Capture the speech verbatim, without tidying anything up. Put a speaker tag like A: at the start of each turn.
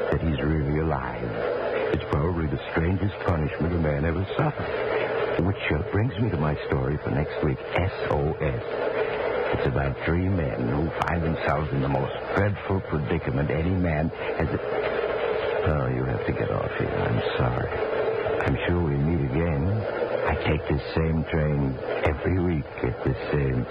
A: that he's really alive. It's probably the strangest punishment a man ever suffered. Which uh, brings me to my story for next week, S O S. It's about three men who find themselves in the most dreadful predicament any man has... Oh, you have to get off here. I'm sorry. I'm sure we'll meet again. I take this same train every week at this same